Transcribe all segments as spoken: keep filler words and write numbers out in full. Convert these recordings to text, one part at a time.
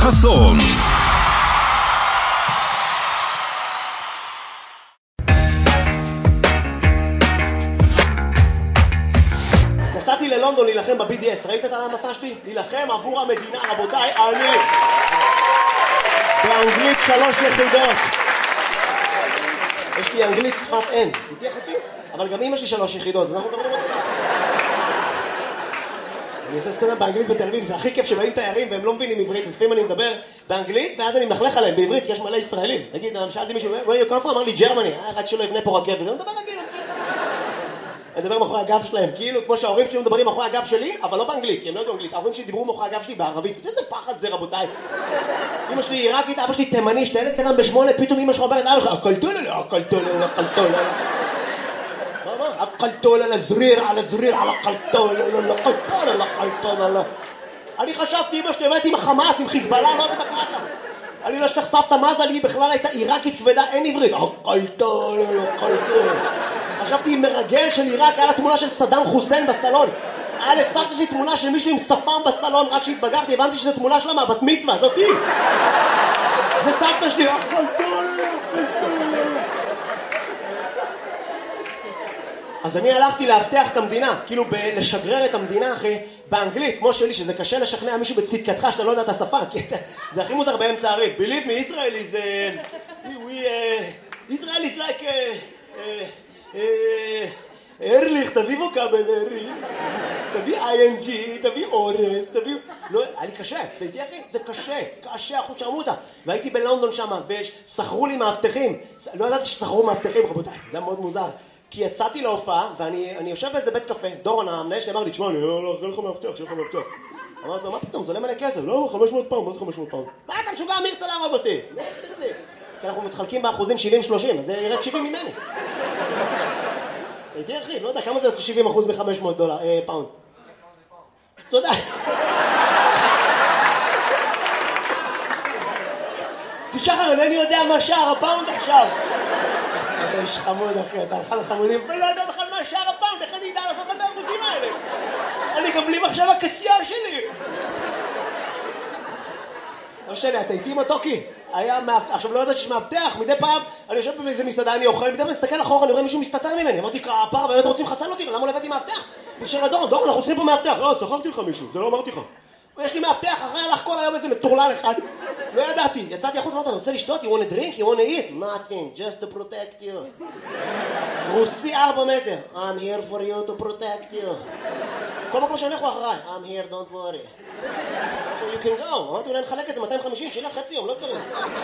חסון. נסעתי ללונדון להילחם ב-בי די אס, ראית את המסע שלי? להילחם עבור המדינה, רבותיי, אני באנגלית שלוש יחידות. יש לי אנגלית שפת אם, תתייח אותי? אבל גם אמא שלי שלוש יחידות, אז אנחנו מדברים אותי. אני עושה סטנדאפ באנגלית בתל אביב, זה הכי כיף שבאים תיירים והם לא מבינים עברית, אז לפעמים אני מדבר באנגלית ואז אני מלכלך עליהם בעברית, כי יש מלא ישראלים. נגיד, שאלתי מישהו, where you come from? אמר לי, Germany, רק שלא יבנה פה רק גבר, אני מדבר רגיל. אני מדבר מאחורי הגב שלהם, כאילו כמו שההורים שלי מדברים מאחורי הגב שלי, אבל לא באנגלית, כי הם לא יודעים אנגלית. ההורים שלי דיברו מאחורי הגב שלי בערבית. איזה פחד זה, רבותיי. אמא שלי עיראקית, אבא שלי תימני, שתלד קטן בשמונה, פתאום אמא שלך אומרת, אבא שלך, הקלטולה, הקלטולה, הקלטולה. מה, מה? הקלטולה, לזריר, על הזריר, על הקלטולה, הקלטולה, הקלטולה. אני חשבתי, אמא שלי, באמת עם החמאס, עם חיזבאללה, לא יודעת מה קרה שם. אני לא שתך סבתא מזה, לי בכלל הייתה עיראקית כבדה, אין עברית. הקלטולה, הקלטולה. חשבתי עם מרגל של עיראק, היה לה תמונה של סדאם חוסיין בסלון. היה לסבתא שלי תמונה של מישהו עם שפם בסלון, רק שהתבגרתי, הבנתי שזו תמונה שלה מהבת מצווה, זאתי. זה סבתא שלי. אז אני הלכתי להבטח את המדינה, כאילו לשגרר את המדינה אחי, באנגלית, כמו שלי, שזה קשה לשכנע מישהו בצדקתך שאתה לא יודע את השפה, כי זה הכי מוזר באמצע הריב. Believe me, Israel is... We... Israel is like... ארליך, תביא ווקאבל ארליך, תביא איי אן ג'י, תביא אורס, תביא... לא, היה לי קשה, אתה איתי אחי? זה קשה, קשה, אחוז שרמותה. והייתי בלונדון שם, ושכרו לי מאבטחים. לא ידעתי ששכרו מאבטחים, רבותיי, זה היה מאוד מוזר. כי יצאתי להופעה, ואני יושב באיזה בית קפה, דורון המנהל שלי אמר לי, תשמע, אני לא אראה לך מאבטח, שיהיה לך מאבטח. אמרתי לו, מה פתאום, זה עולה מלא כסף, לא, חמש מאות פאונד, מה זה חמש מאות פאונד? מה אתה משוגע, מי ירצה להרוג אותי? כי אנחנו מתחלקים באחוזים שבעים שלושים, אז זה ירד שבעים ממני. הייתי אחי, לא יודע, כמה זה יוצא שבעים אחוז מ-חמש מאות דולר, פאונד? תודה. תשחר, אינני יודע מה שער הפאונד עכשיו. אתה איש חמוד אחי, אתה הלכה לחמודים, ולא יודע בכלל מה שער הפאונד, איך אני אדע לעשות את האחוזים האלה? אני גם בלי מחשב הכסייה שלי. לא משנה, אתה איתי מתוקי? היה מאבטח, עכשיו לא יודעת שיש מאבטח, מדי פעם אני יושב באיזה מסעדה, אני אוכל, מדי פעם מסתכל אחורה, אני רואה מישהו מסתתר ממני, אמרתי, כפר, באמת רוצים לחסל אותי, למה לא הבאתי מאבטח? נשאר לדורון, דורון, אנחנו צריכים פה מאבטח, לא, שכרתי לך מישהו, זה לא אמרתי לך. יש לי מאבטח, אחרי הלך כל היום איזה מטורלל אחד, לא ידעתי, יצאתי החוץ, אמרתי, אני רוצה לשתות, you want a drink, you want to eat? Nothing, just to protect you. רוסי ארבע מטר, I'm here for you to protect you. כל מקום שהולך הוא אחריי, I'm here, don't worry. You can go. אמרתי, אולי נחלק את זה מאתיים וחמישים, שאלה חצי יום, לא צריך.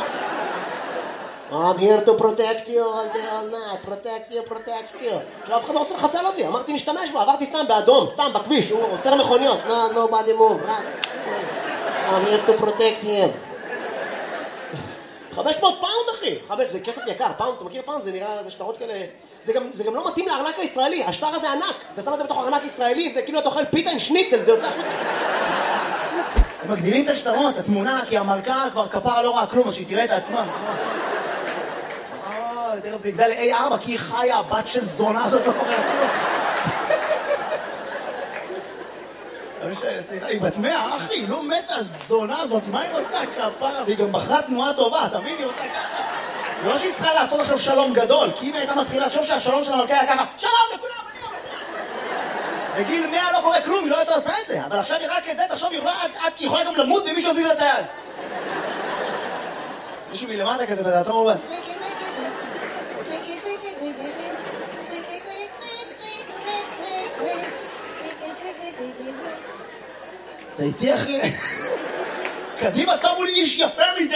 I'm here to protect you all day, all night, protect you, protect you. עכשיו, אף אחד לא רוצה לחסל אותי, אמרתי, נשתמש בו, עברתי סתם באדום, סתם בכביש, הוא עוצר מכוניות. No, nobody move, right? I'm here to protect him. חמש מאות פאונד, אחי. חמש, זה כסף יקר, פאונד, אתה מכיר פאונד? זה נראה, זה שטרות כאלה... זה גם, זה גם לא מתאים לארנק הישראלי, השטר הזה ענק. אתה שם את זה בתוך ארנק ישראלי, זה כאילו אתה אוכל פיתה עם שניצל, זה יוצא החוצה. הם מגדילים את השטרות, התמונה, כי המלכה כבר כפרה לא ראה כלום, אז שהיא תראה את עצמה. אה, תראה, זה יגדל ל-איי ארבע, כי היא חיה, הבת של זונה הזאת לא קורה כלום. סליחה, היא בת מאה, אחי, היא לא מתה הזונה הזאת, מה היא רוצה כפרה? והיא גם בחרה תנועה טובה, אתה מבין? היא עושה ככה. זה לא שהיא צריכה לעשות עכשיו שלום גדול, כי אם הייתה מתחילה לחשוב שהשלום של המלכה היה ככה, שלום לכולם, אני אומר. בגיל מאה לא קורה כלום, היא לא הייתה עושה את זה, אבל עכשיו היא רק את זה, תחשוב, היא יכולה גם למות ומישהו עזיז לה את היד. מישהו מלמטה כזה, ואתה אומר בס. אתה איתי אחי? קדימה שמו לי איש יפה מדי.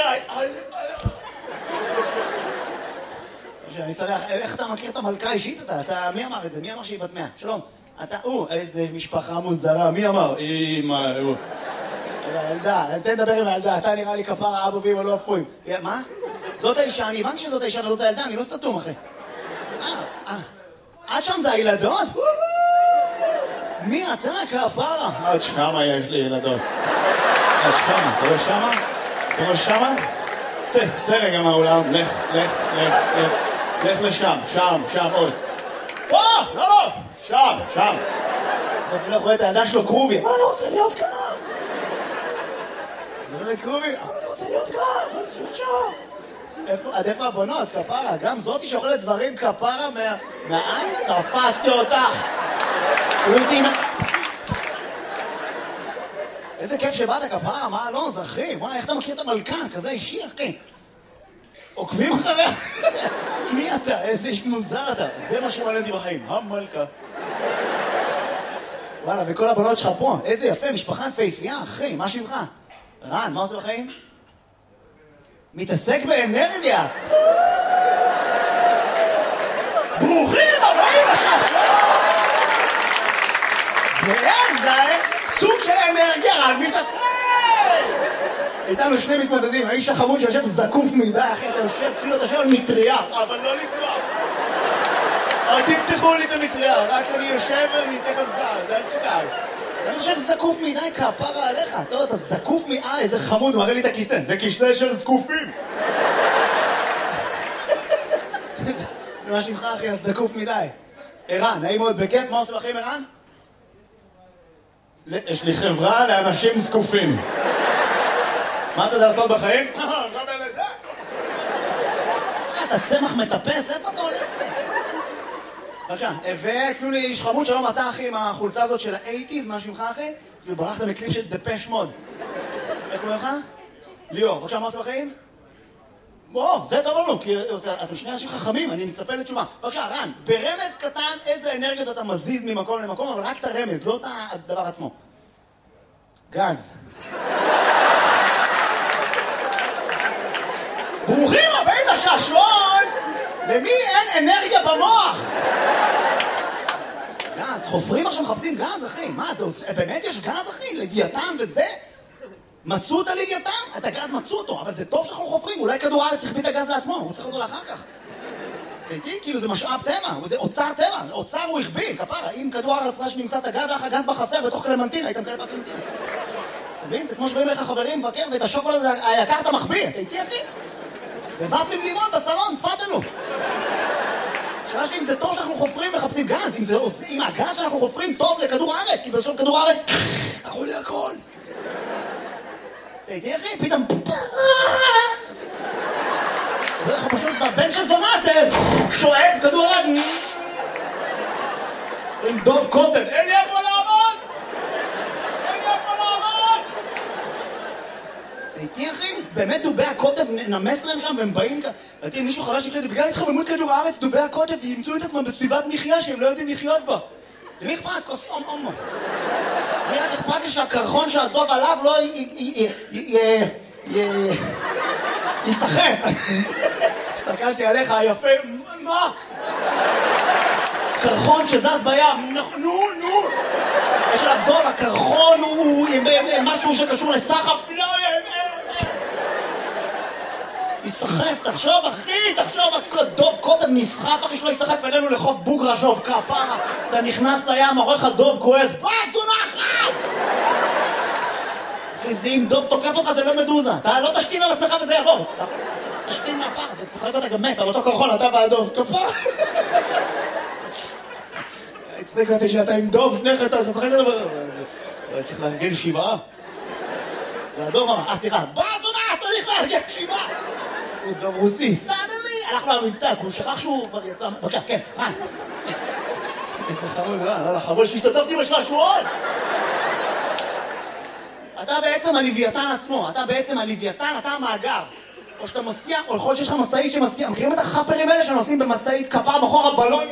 אני שמח, איך אתה מכיר את המלכה אישית אתה? אתה, מי אמר את זה? מי אמר שהיא בת מאה? שלום. אתה, או, איזה משפחה מוזרה, מי אמר? אמא, או. ילדה, תן לדבר עם הילדה, אתה נראה לי כפר האבובים או לא אפויים. מה? זאת האישה, אני הבנתי שזאת האישה וזאת הילדה, אני לא סתום אחי. אה, אה. עד שם זה הילדות? מי אתה כפרה? עד שמה יש לי ילדות. עד שמה, אתה רואה שמה? אתה רואה שמה? צא, צא רגע מהאולם, לך, לך, לך, לך. לך לשם, שם, שם, עוד. או, לא, לא, שם, שם. זאת לא רואה את הידה שלו קרובי. אבל אני רוצה להיות כאן. זה קובי, אבל אני רוצה להיות כאן, אני רוצה להיות שם. עד איפה הבנות, כפרה? גם זאתי שאוכלת דברים כפרה מהעין? תפסתי אותך. איזה כיף שבאת כפרה, מה לא, זה אחי? וואי, איך אתה מכיר את המלכה? כזה אישי, אחי. עוקבים אחריה? מי אתה? איזה איש מוזר אתה. זה מה שמעניין אותי בחיים, המלכה. וואלה, וכל הבנות שלך פה, איזה יפה, משפחה יפהפייה, אחי, מה שמך? רן, מה עושה בחיים? מתעסק באנרגיה. ברוכים הבאים עכשיו. ואין זה סוג של אנרגיה, רן מתעסק. איתנו שני מתמודדים, האיש החמוד שיושב זקוף מדי, אחי, אתה יושב, כאילו אתה יושב על מטריה, אבל לא לפגוע. אבל תפתחו לי את המטריה, רק אני יושב וניתן על זר, אל תדאג. אני חושב זקוף מדי כפרה עליך, אתה יודע, אתה זקוף מדי, איזה חמוד, מראה לי את הכיסא, זה כיסא של זקופים. מה שמך אחי, אז זקוף מדי. ערן, נעים מאוד בכיף, מה עושה בחיים ערן? יש לי חברה לאנשים זקופים. מה אתה יודע לעשות בחיים? גם אלה זה. אתה צמח מטפס, איפה אתה הולך? בבקשה, ותנו לי איש חמוד, שלום אתה אחי עם החולצה הזאת של ה-שמונים, מה שמך אחי? כאילו ברחת מקליפ של דפש מוד. איך קוראים לך? ליאור, בבקשה, מה עושה בחיים? בוא, זה טוב לנו, כי אתם שני אנשים חכמים, אני מצפה לתשובה. בבקשה, רן, ברמז קטן איזה אנרגיות אתה מזיז ממקום למקום, אבל רק את הרמז, לא את הדבר עצמו. גז. ברוכים הבאים לשעשועון! למי אין אנרגיה במוח? גז, חופרים עכשיו מחפשים גז, אחי. מה, זה באמת יש גז, אחי? לוויתן וזה? מצאו את הלוויתן? את הגז מצאו אותו, אבל זה טוב שאנחנו חופרים. אולי כדור הארץ צריך להביא את הגז לעצמו, הוא צריך אותו לאחר כך. תראי, כאילו זה משאב טבע, זה אוצר טבע, אוצר הוא הכביל, כפרה. אם כדור הארץ ראה שנמצא את הגז, לך הגז בחצר בתוך קלמנטין, היית מקבל בקלמנטין. אתה מבין? זה כמו שבאים לך חברים מבקר, ואת השוקולד היקר אתה מחביא. תראי, אחי? ובפלים לימון בסלון, תפדלו. שאלה שלי אם זה טוב שאנחנו חופרים מחפשים גז, אם, זה, אם הגז שאנחנו חופרים טוב לכדור הארץ, כי בסוף כדור הארץ, הכל יהיה הכל. תראי אחי, פתאום... אנחנו פשוט בבן של זונה זה שואב כדור הארץ. עם דוב קוטן, אין לי איפה לעמוד! אין לי איפה לעמוד! תראי אחי, באמת דובי הקוטב נמס להם שם והם באים כאן. ואתם מישהו חרש שיקרה את זה, בגלל התחממות כדור הארץ, דובי הקוטב ימצאו את עצמם בסביבת מחיה שהם לא יודעים לחיות בה. למי אכפת? כוס אום אומו. אני רק אכפת לי שהקרחון שהדוב עליו לא יסחף. הסתכלתי עליך היפה, מה? קרחון שזז בים, נו, נו. יש עליו דוב, הקרחון הוא משהו שקשור לסחף, לא, יסחף, תחשוב אחי, תחשוב, דוב קודם נסחף אחי שלא יסחף אלינו לחוף בוגרה שוב כפרה. אתה נכנס לים, עורך הדוב כועס, בת זונחת! אחי, זה אם דוב תוקף אותך זה לא מדוזה, אתה לא תשתין על עצמך וזה יעבור. תשתין מהפר, אתה צחק אותה גם מת, על אותו קרחון, אתה והדוב, כפרה. הצחיק אותי שאתה עם דוב, שניך אתה משחק את זה, אבל צריך לארגן שבעה. והדוב אמר, אה סליחה, בת זונחת, צריך לארגן שבעה! הוא דוב רוסי, סדלי! הלכנו למבטא, הוא שכח שהוא כבר יצא... בבקשה, כן, רן. איזה חמוד, רן, על החמוד שהשתתפתי בשעשועון! אתה בעצם הלוויתן עצמו, אתה בעצם הלוויתן, אתה המאגר. או שאתה מסיע, או יכול להיות שיש לך מסעית שמסיע. מכירים את החפרים האלה שנוסעים במסעית כפרה מאחור הבלון?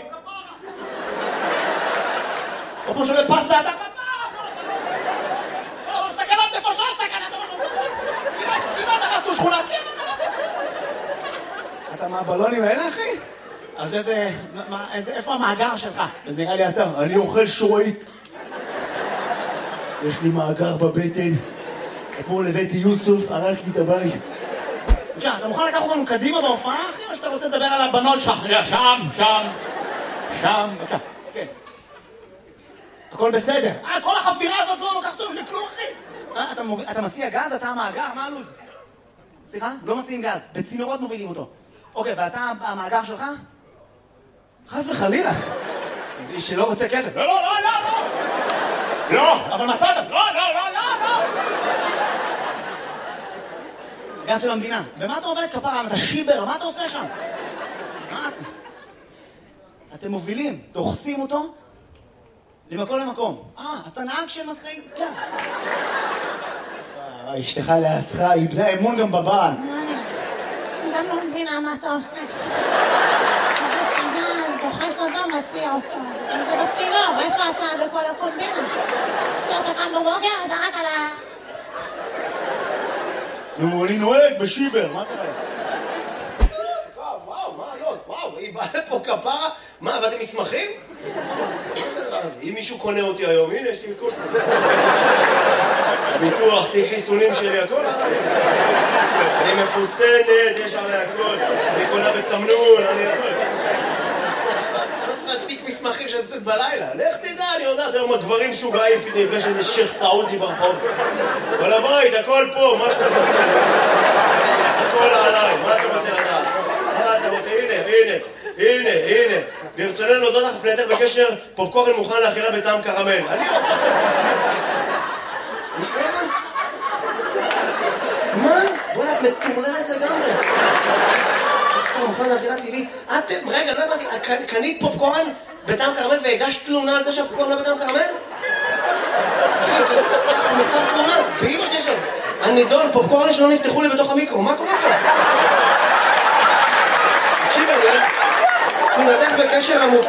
או כמו שעולה פסה, אתה כפרה! אבל סכנת נפשות, סכנת נפשות! כמעט נכנסנו שכונה, כמעט! אתה מהבלונים האלה, אחי? אז איזה... איפה המאגר שלך? אז נראה לי אתה, אני אוכל שורית. יש לי מאגר בבטן. אתמול הבאתי יוסוף, הרגתי את הבית. בבקשה, אתה מוכן לקחת אותנו קדימה בהופעה, אחי? או שאתה רוצה לדבר על הבנות שלך? שם, שם, שם, בבקשה, כן. הכל בסדר. אה, כל החפירה הזאת לא לוקחת אותנו לכלום, אחי. אתה מסיע גז? אתה המאגר? מה הלו"ז? סליחה? לא מסיעים גז. בצינורות מובילים אותו. אוקיי, ואתה המאגר שלך? חס וחלילה. זה איש שלא רוצה כסף. לא, לא, לא, לא, לא. לא, אבל מצאת. לא, לא, לא, לא, לא. גז של המדינה. במה אתה עובד כפרה? אתה שיבר, מה אתה עושה שם? מה אתם? אתם מובילים, דוחסים אותו למקום למקום. אה, אז אתה נהג של משאית גז. אשתך לידך, היא איבדה אמון גם בבעל. אני גם לא מבינה מה אתה עושה. מזיז את הגז, דוחס אותו, מסיע אותו. אם זה בצינור, איפה אתה בכל הקומבינה? כשאתה קם בבוקר, אתה רק על ה... נו, אני נוהג בשיבר, מה קרה? וואו, וואו, מה, לא, וואו, היא באה לפה כפרה? מה, באתם מסמכים? אם מישהו קונה אותי היום, הנה, יש לי מכל... ביטוח, תיק חיסונים שלי, הכל. אני מחוסנת, יש עלי הכל. אני קונה בתמנון, אני הכל. לא צריכה תיק מסמכים שאני יוצאת בלילה. לך תדע, אני יודעת, היום הגברים שוגעים, פתאום נפגש איזה שייח סעודי ברחוב. כל הבית, הכל פה, מה שאתה רוצה. הכל עליי, מה אתה רוצה לדעת? מה אתה רוצה? הנה, הנה, הנה, הנה. ברצוננו להודות לך פנייתך בקשר, פופקורן מוכן לאכילה בטעם קרמל. אני עושה... מה? בוא'נה, את מטורללת לגמרי. פופקורן מוכן לאכילה טבעית. אתם, רגע, לא הבנתי, קנית פופקורן בטעם קרמל והגשת תלונה על זה שהפופקורן לא בטעם קרמל? מכתב תלונה, באמא שלי שלו. הנידון, פופקורן שלא נפתחו לי בתוך המיקרו, מה קורה פה? תקשיב, אני... תלונתך בקשר המוצא